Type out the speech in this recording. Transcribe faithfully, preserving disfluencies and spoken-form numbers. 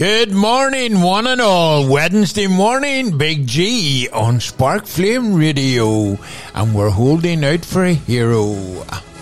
Good morning, one and all. Wednesday morning, Big G on Spark Flame Radio. And we're holding out for a hero.